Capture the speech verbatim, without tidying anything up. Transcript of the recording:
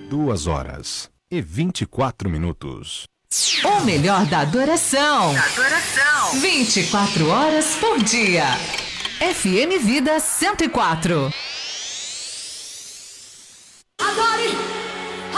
Duas horas e vinte e quatro minutos. O melhor da adoração. Adoração. vinte e quatro horas por dia. F M Vida cento e quatro.